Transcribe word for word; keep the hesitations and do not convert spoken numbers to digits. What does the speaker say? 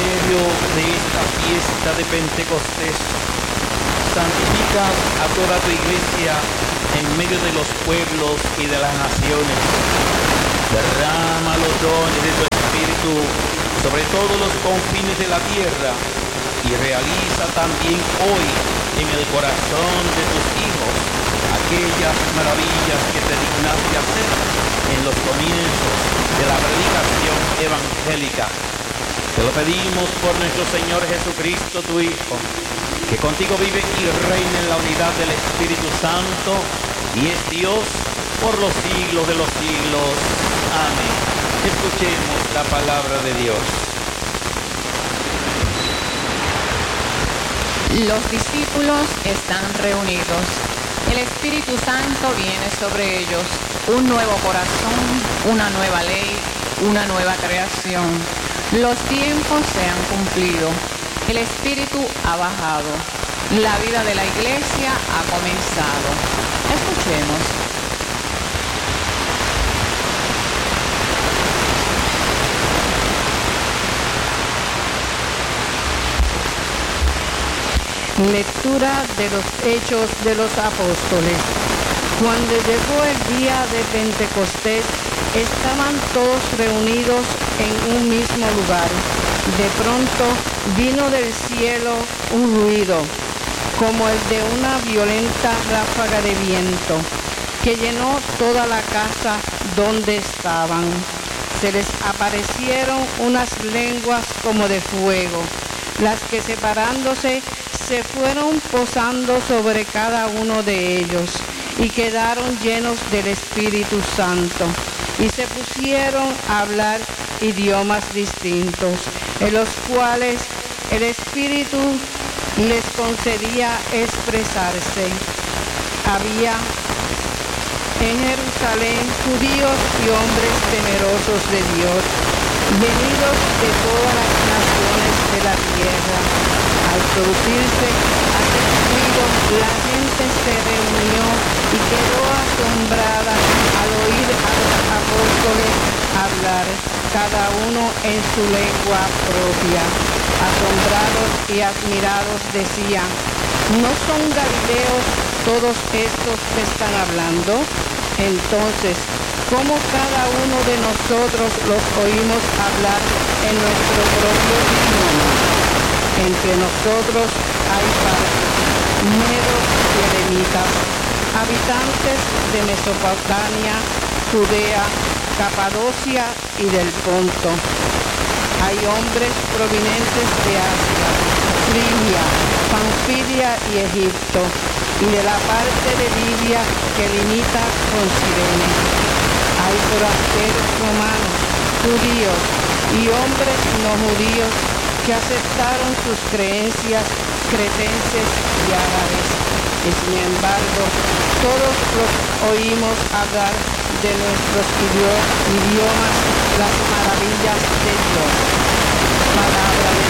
misterio de esta fiesta de Pentecostés, santifica a toda tu iglesia en medio de los pueblos y de las naciones. Derrama los dones de tu Espíritu sobre todos los confines de la tierra y realiza también hoy en el corazón de tus hijos aquellas maravillas que te dignaste hacer en los comienzos de la predicación evangélica. Te lo pedimos por nuestro Señor Jesucristo, tu Hijo, que contigo vive y reina en la unidad del Espíritu Santo y es Dios por los siglos de los siglos. Amén. Escuchemos la palabra de Dios. Los discípulos están reunidos. El Espíritu Santo viene sobre ellos. Un nuevo corazón, una nueva ley, una nueva creación. Los tiempos se han cumplido. El Espíritu ha bajado. La vida de la iglesia ha comenzado. Escuchemos. Lectura de los Hechos de los Apóstoles. Cuando llegó el día de Pentecostés, estaban todos reunidos en un mismo lugar. De pronto vino del cielo un ruido, como el de una violenta ráfaga de viento, que llenó toda la casa donde estaban. Se les aparecieron unas lenguas como de fuego, las que separándose se fueron posando sobre cada uno de ellos y quedaron llenos del Espíritu Santo y se pusieron a hablar idiomas distintos, en los cuales el Espíritu les concedía expresarse. Había en Jerusalén judíos y hombres temerosos de Dios, venidos de todas las naciones de la tierra. Al producirse aquel ruido, la gente se reunió y quedó asombrada al oír a los apóstoles hablar, cada uno en su lengua propia. Asombrados y admirados decían: ¿no son galileos todos estos que están hablando? Entonces, ¿cómo cada uno de nosotros los oímos hablar en nuestro propio idioma? Entre nosotros hay partos, medos y elamitas, habitantes de Mesopotamia, Judea, Capadocia y del Ponto. Hay hombres provenientes de Asia, Frigia, Panfilia y Egipto, y de la parte de Libia que limita con Cirene. Hay forasteros romanos, judíos y hombres no judíos que aceptaron sus creencias cretenses y árabes. Y sin embargo, todos los oímos hablar de nuestros idiomas las maravillas de Dios.